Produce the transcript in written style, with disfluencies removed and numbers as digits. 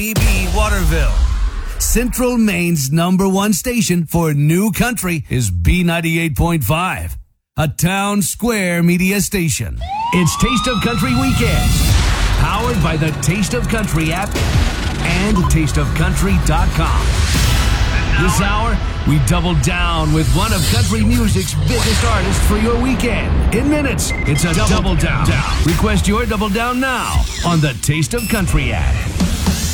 BB Waterville. Central Maine's #1 station for new country is B98.5, a town square media station. It's Taste of Country Weekends, powered by the Taste of Country app and tasteofcountry.com. This hour, we double down with one of country music's biggest artists for your weekend. In minutes, it's a double down. Request your double down now on the Taste of Country app.